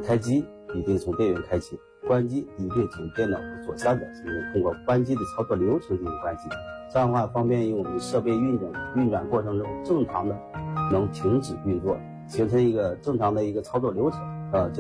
开机一定从电源开启，关机一定从电脑的左下角进行通过关机的操作流程进行关机，这样的话方便于我们设备运转过程中正常的能停止运作，形成一个正常的一个操作流程。